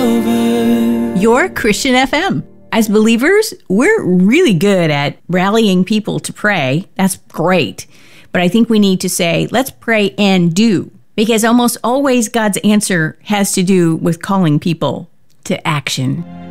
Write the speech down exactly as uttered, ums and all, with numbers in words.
over. Your Christian F M. As believers, we're really good at rallying people to pray. That's great. But I think we need to say, let's pray and do. Because almost always God's answer has to do with calling people to action.